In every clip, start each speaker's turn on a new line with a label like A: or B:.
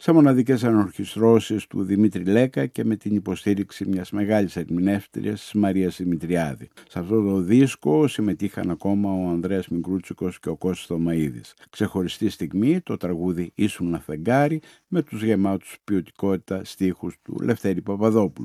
A: σε μοναδικές ανορχιστρώσεις του Δημήτρη Λέκα και με την υποστήριξη μιας μεγάλης ερμηνεύτριας της Μαρίας Δημητριάδη. Σε αυτό το δίσκο συμμετείχαν ακόμα ο Ανδρέας Μικρούτσικος και ο Κώστας Θωμαΐδης. Ξεχωριστή στιγμή το τραγούδι «Ήσουν φεγγάρι» με τους γεμάτους ποιοτικότητα στίχους του Λευτέρη Παπαδόπουλου.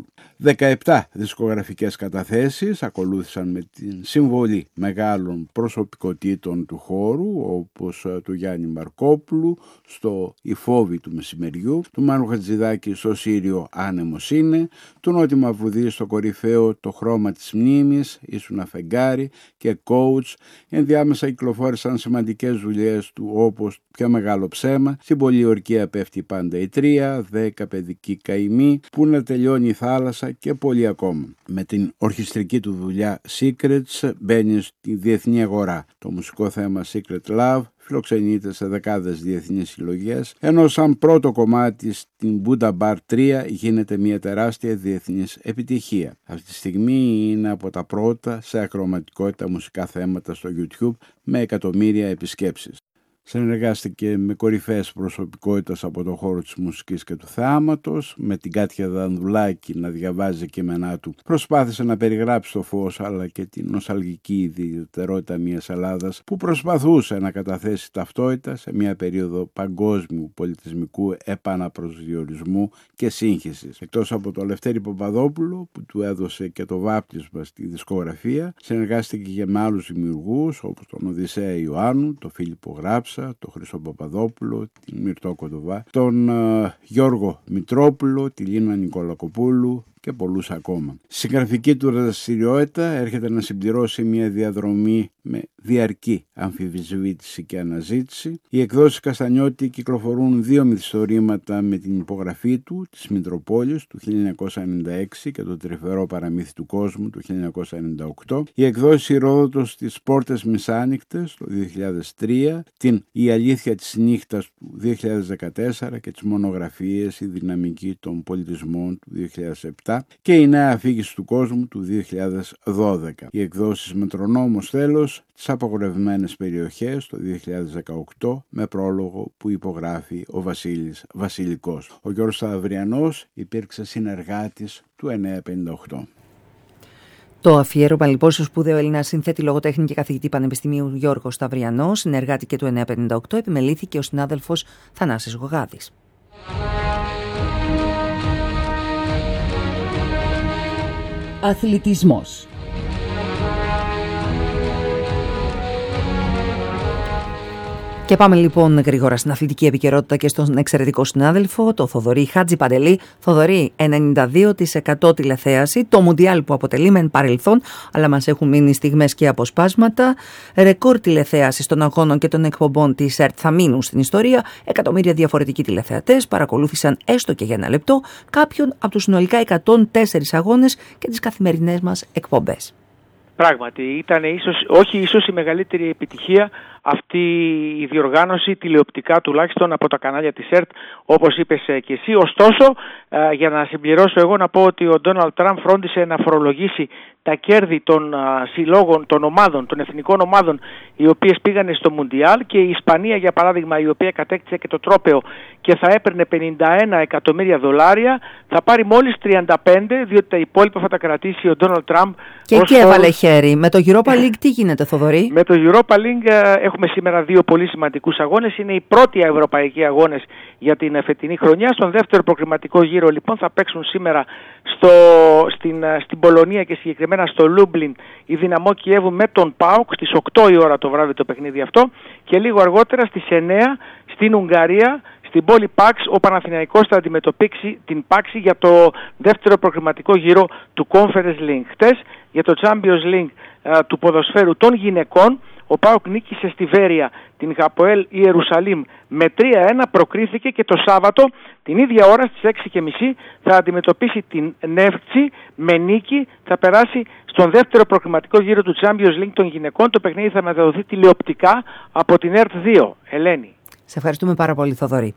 A: 17 δισκογραφικές καταθέσεις ακολούθησαν με την συμβολή μεγάλων προσωπικότητων του χώρου, όπως του Γιάννη Μαρκόπουλου στο «Η φόβη του μεσημεριού», του Μάνου Χατζηδάκη στο Σύριο «Άνεμος είναι», του Νότι Μαυρουδή στο κορυφαίο «Το χρώμα της μνήμης», «Ήσουν φεγγάρι» και «Coach». Ενδιάμεσα κυκλοφόρησαν σημαντικές δουλειές του, όπως «Πιο μεγάλο ψέμα», «Στην πολιορκία πέφτει πάντα η τρία», 10 παιδική καημή, «Πού να τελειώνει η θάλασσα» και πολλοί ακόμα. Με την ορχιστρική του δουλειά Secrets μπαίνει στη διεθνή αγορά. Το μουσικό θέμα Secret Love φιλοξενείται σε δεκάδες διεθνείς συλλογές, ενώ σαν πρώτο κομμάτι στην Buddha Bar 3 γίνεται μια τεράστια διεθνής επιτυχία. Αυτή τη στιγμή είναι από τα πρώτα σε ακροματικότητα μουσικά θέματα στο YouTube με εκατομμύρια επισκέψεις. Συνεργάστηκε με κορυφαίες προσωπικότητες από τον χώρο της μουσικής και του θεάματος, με την Κάτια Δανδουλάκη να διαβάζει κείμενά του. Προσπάθησε να περιγράψει το φως αλλά και την νοσταλγική ιδιαιτερότητα μιας Ελλάδας που προσπαθούσε να καταθέσει ταυτότητα σε μια περίοδο παγκόσμιου πολιτισμικού επαναπροσδιορισμού και σύγχυσης. Εκτός από τον Λευτέρη Παπαδόπουλο που του έδωσε και το βάπτισμα στη δισκογραφία, συνεργάστηκε και με άλλους δημιουργούς όπως τον Οδυσσέα Ιωάννου, τον Φίλιππο Γράψα, τον Χρήστο Παπαδόπουλο, την Μυρτώ Κοντοβά, τον Γιώργο Μητρόπουλο, τη Λίνα Νικολακοπούλου και πολλούς ακόμα. Στη συγγραφική του δραστηριότητα έρχεται να συμπληρώσει μια διαδρομή με διαρκή αμφισβήτηση και αναζήτηση. Οι εκδόσεις Καστανιώτη κυκλοφορούν 2 μυθιστορήματα με την υπογραφή του, της Μητροπόλης του 1996 και το Τρυφερό παραμύθι του κόσμου του 1998. Οι εκδόσεις Ηρόδοτος της Πόρτες Μισάνοιχτες το 2003, την Η αλήθεια της νύχτας του 2014 και τις μονογραφίες Η δυναμική των πολιτισμών του 2007 και η νέα αφήγηση του κόσμου του 2012. Οι εκδόσεις Μετρονόμος τέλος, τις απαγορευμένες περιοχές το 2018 με πρόλογο που υπογράφει ο Βασίλης Βασιλικός. Ο Γιώργος Σταυριανός υπήρξε συνεργάτης του 958.
B: Το αφιέρωμα λοιπόν στο σπουδαίο Έλληνα συνθέτη, λογοτέχνη και καθηγητή Πανεπιστημίου Γιώργο Σταυριανό, συνεργάτη και του 958, επιμελήθηκε ο συνάδελφος Θανάσης Γογάδης.
C: Αθλητισμός.
B: Και πάμε λοιπόν γρήγορα στην αθλητική επικαιρότητα και στον εξαιρετικό συνάδελφο, το Θοδωρή Χατζηπαντελή. Θοδωρή, 92% τηλεθέαση, το Μουντιάλ που αποτελεί μεν παρελθόν, αλλά μας έχουν μείνει στιγμές και αποσπάσματα. Ρεκόρ τηλεθέαση των αγώνων και των εκπομπών της ΕΡΤ θα μείνουν στην ιστορία. Εκατομμύρια διαφορετικοί τηλεθεατές παρακολούθησαν έστω και για ένα λεπτό κάποιον από τους συνολικά 104 αγώνες και τις καθημερινές μας εκπομπές.
D: Πράγματι, ήταν ίσως η μεγαλύτερη επιτυχία αυτή η διοργάνωση τηλεοπτικά τουλάχιστον από τα κανάλια της ΕΡΤ, όπως είπες και εσύ. Ωστόσο, για να συμπληρώσω εγώ να πω ότι ο Ντόναλντ Τραμπ φρόντισε να φορολογήσει τα κέρδη των συλλόγων, των ομάδων, των εθνικών ομάδων οι οποίες πήγανε στο Μουντιάλ, και η Ισπανία για παράδειγμα, η οποία κατέκτησε και το τρόπαιο και θα έπαιρνε $51 εκατομμύρια, θα πάρει μόλις 35, διότι τα υπόλοιπα θα τα κρατήσει ο Ντόναλντ Τραμπ.
B: Και εκεί έβαλε χέρι. Με το Europa League τι γίνεται, Θοδωρή?
D: Με το Europa League έχουμε σήμερα 2 πολύ σημαντικούς αγώνες. Είναι οι πρώτοι ευρωπαϊκοί αγώνες για την φετινή χρονιά. Στον δεύτερο προκριματικό γύρο λοιπόν θα παίξουν σήμερα στην Πολωνία και συγκεκριμένα στο Λούμπλιν η Δυναμό Κιέβου με τον ΠΑΟΚ στις 8 η ώρα το βράδυ το παιχνίδι αυτό, και λίγο αργότερα στις 9 στην Ουγγαρία, στην πόλη Πάξ, ο Παναθηναϊκός θα αντιμετωπίσει την Πάξη για το δεύτερο προκριματικό γύρο του Conference League. Χτες για το Champions League του ποδοσφαίρου των γυναικών, ο ΠΑΟΚ νίκησε στη Βέρεια την Χαποέλ Ιερουσαλήμ με 3-1, προκρίθηκε, και το Σάββατο την ίδια ώρα στις 6.30 θα αντιμετωπίσει την Νεύτσι με νίκη, θα περάσει στον δεύτερο προκριματικό γύρο του Champions League των γυναικών. Το παιχνίδι θα μεταδοθεί τηλεοπτικά από την ΕΡΤ 2. Ελένη.
B: Σε ευχαριστούμε πάρα πολύ, Θοδωρή.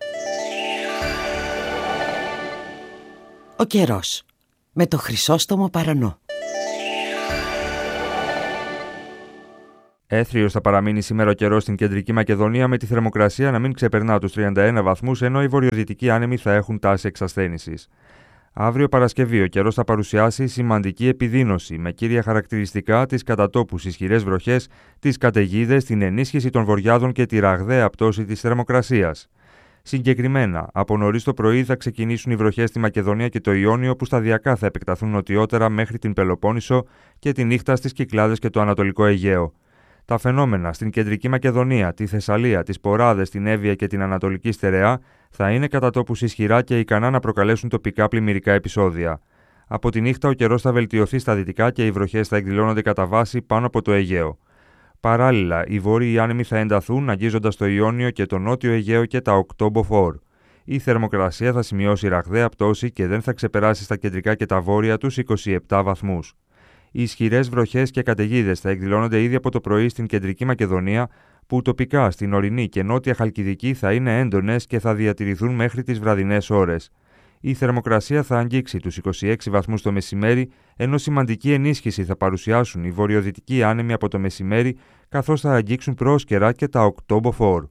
C: Ο καιρός με το Χρυσόστομο Παρανό. Έθριος θα παραμείνει σήμερα ο καιρός στην Κεντρική Μακεδονία, με τη θερμοκρασία να μην ξεπερνά τους 31 βαθμούς, ενώ οι βορειοδυτικοί άνεμοι θα έχουν τάση εξασθένησης. Αύριο Παρασκευή ο καιρός θα παρουσιάσει σημαντική επιδείνωση, με κύρια χαρακτηριστικά τις κατά τόπους ισχυρές βροχές, τις καταιγίδες, την ενίσχυση των βορειάδων και τη ραγδαία πτώση της θερμοκρασίας. Συγκεκριμένα, από νωρίς το πρωί θα ξεκινήσουν οι βροχές στη Μακεδονία και το Ιόνιο, που σταδιακά θα επεκταθούν νοτιότερα μέχρι την Πελοπόννησο, και τη νύχτα στις Κυκλάδες και το Ανατολικό Αιγαίο. Τα φαινόμενα στην Κεντρική Μακεδονία, τη Θεσσαλία, τις Ποράδες, την Εύβοια και την Ανατολική Στερεά θα είναι κατά τόπους ισχυρά και ικανά να προκαλέσουν τοπικά πλημμυρικά επεισόδια. Από τη νύχτα ο καιρός θα βελτιωθεί στα δυτικά και οι βροχές θα εκδηλώνονται κατά βάση πάνω από το Αιγαίο. Παράλληλα, οι βόρειοι άνεμοι θα ενταθούν, αγγίζοντας το Ιόνιο και το Νότιο Αιγαίο και τα 8 μποφόρ. Η θερμοκρασία θα σημειώσει ραγδαία πτώση και δεν θα ξεπεράσει στα κεντρικά και τα βόρεια τους 27 βαθμούς. Οι ισχυρές βροχές και καταιγίδες θα εκδηλώνονται ήδη από το πρωί στην Κεντρική Μακεδονία, που τοπικά στην ορεινή και νότια Χαλκιδική θα είναι έντονες και θα διατηρηθούν μέχρι τις βραδινές ώρες. Η θερμοκρασία θα αγγίξει τους 26 βαθμούς το μεσημέρι, ενώ σημαντική ενίσχυση θα παρουσιάσουν οι βορειοδυτικοί άνεμοι από το μεσημέρι, καθώς θα αγγίξουν πρόσκαιρα και τα 8 μποφόρ.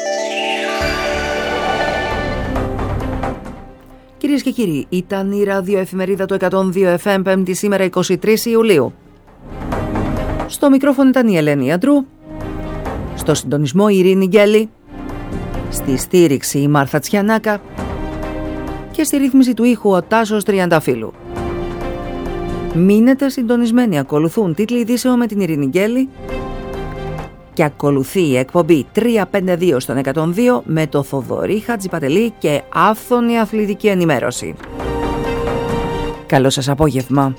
B: Κυρίες και κύριοι, ήταν η ραδιοεφημερίδα του 102 FM, Πέμπτη σήμερα 23 Ιουλίου. Στο μικρόφωνο ήταν η Ελένη Ιαντρού, στο συντονισμό η Ειρήνη Γκέλη, στη στήριξη η Μάρθα Τσιανάκα και στη ρύθμιση του ήχου ο Τάσος Τριανταφύλου. Μείνετε συντονισμένοι, ακολουθούν τίτλοι ειδήσεων με την Ειρήνη Γκέλη και ακολουθεί η εκπομπή 352 στον 102 με το Θοδωρή Χατζηπαντελή και άφθονη αθλητική ενημέρωση. Καλό σας απόγευμα.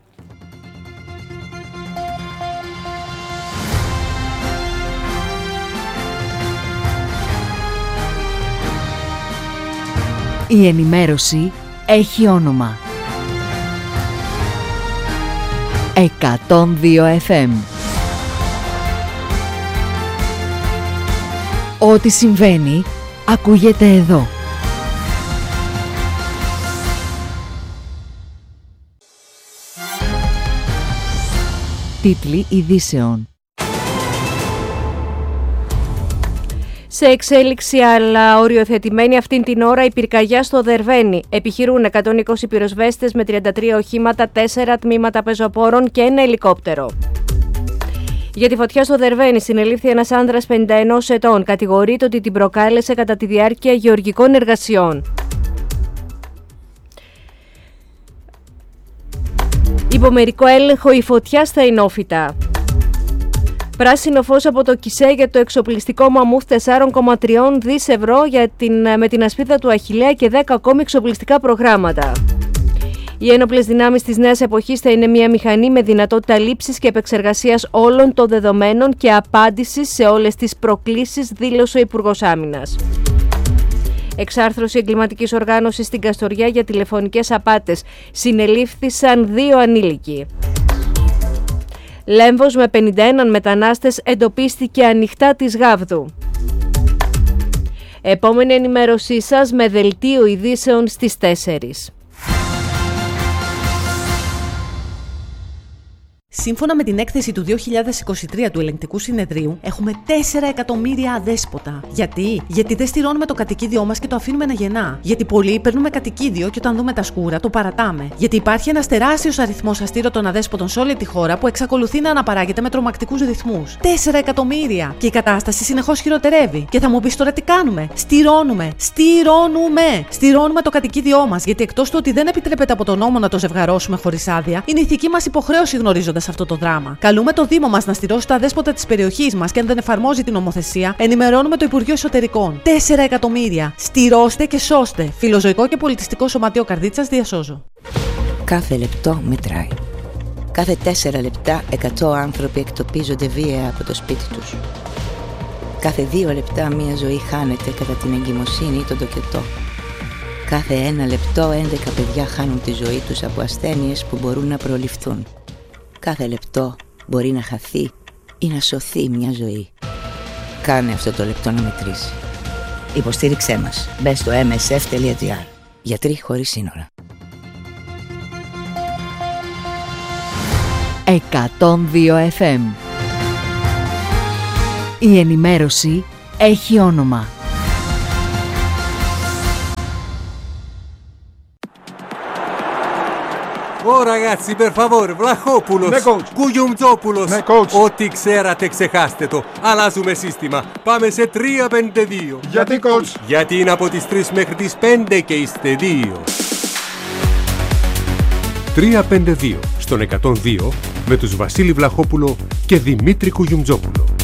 E: Η ενημέρωση έχει όνομα. 102 FM. Ό,τι συμβαίνει, ακούγεται εδώ. Τίτλοι ειδήσεων.
F: Σε εξέλιξη αλλά οριοθετημένη αυτήν την ώρα η πυρκαγιά στο Δερβένι. Επιχειρούν 120 πυροσβέστες με 33 οχήματα, 4 τμήματα πεζοπόρων και ένα ελικόπτερο. Για τη φωτιά στο Δερβένι συνελήφθη ένας άνδρας 51 ετών. Κατηγορείται ότι την προκάλεσε κατά τη διάρκεια γεωργικών εργασιών. Υπό μερικό έλεγχο η φωτιά στα Ινόφυτα. Πράσινο φως από το ΚΙΣΕ για το εξοπλιστικό μαμούθ 4,3 δις ευρώ με την ασπίδα του Αχιλλέα και 10 ακόμη εξοπλιστικά προγράμματα. Οι ένοπλες δυνάμεις της νέας εποχής θα είναι μια μηχανή με δυνατότητα λήψης και επεξεργασίας όλων των δεδομένων και απάντησης σε όλες τις προκλήσεις, δήλωσε ο Υπουργός Άμυνας. Εξάρθρωση εγκληματικής οργάνωσης στην Καστοριά για τηλεφωνικές απάτες. Συνελήφθησαν 2 ανήλικοι. Λέμβος με 51 μετανάστες εντοπίστηκε ανοιχτά της Γάβδου. Επόμενη ενημέρωσή σας με δελτίο ειδήσεων στις 4.
G: Σύμφωνα με την έκθεση του 2023 του Ελεγκτικού Συνεδρίου, έχουμε 4 εκατομμύρια αδέσποτα. Γιατί δεν στηρώνουμε το κατοικίδιό μας και το αφήνουμε να γεννά. Γιατί πολλοί παίρνουμε κατοικίδιο και όταν δούμε τα σκούρα το παρατάμε. Γιατί υπάρχει ένας τεράστιος αριθμός αστήρωτων αδέσποτων σε όλη τη χώρα που εξακολουθεί να αναπαράγεται με τρομακτικούς ρυθμούς. 4 εκατομμύρια! Και η κατάσταση συνεχώς χειροτερεύει. Και θα μου πεις τώρα τι κάνουμε. Στηρώνουμε το κατοικίδιό μας. Γιατί εκτός του ότι δεν επιτρέπεται από τον νόμο να το ζευγαρώσουμε χωρίς άδεια, είναι ηθική μας υποχρέωση γνωρίζοντας αυτό το δράμα. Καλούμε το Δήμο μας να στηρώσει τα αδέσποτα της περιοχής μας και αν δεν εφαρμόζει την νομοθεσία, ενημερώνουμε το Υπουργείο Εσωτερικών. 4 εκατομμύρια! Στηρώστε και σώστε! Φιλοζωικό και πολιτιστικό σωματείο Καρδίτσας διασώζω.
H: Κάθε λεπτό μετράει. Κάθε 4 λεπτά 100 άνθρωποι εκτοπίζονται βία από το σπίτι τους. Κάθε 2 λεπτά μια ζωή χάνεται κατά την εγκυμοσύνη ή τον τοκετό. Κάθε 1 λεπτό 11 παιδιά χάνουν τη ζωή τους από ασθένειες που μπορούν να προληφθούν. Κάθε λεπτό μπορεί να χαθεί ή να σωθεί μια ζωή. Κάνε αυτό το λεπτό να μετρήσει. Υποστήριξέ μας. Μπες στο msf.gr. Γιατροί χωρίς σύνορα.
E: 102 FM. Η ενημέρωση έχει όνομα.
I: Ω ragazzi, per favore, Βλαχόπουλος,
J: Ναι, coach.
I: Κουγιουμτζόπουλος.
J: Ναι, coach.
I: Ό,τι ξέρατε ξεχάστε το. Αλλάζουμε σύστημα. Πάμε σε 3-5-2.
J: Γιατί, coach?
I: Γιατί είναι από τις 3 μέχρι τις 5 και είστε 2. 3-5-2 στον 102 με τους Βασίλη Βλαχόπουλο και Δημήτρη Κουγιουμτζόπουλο.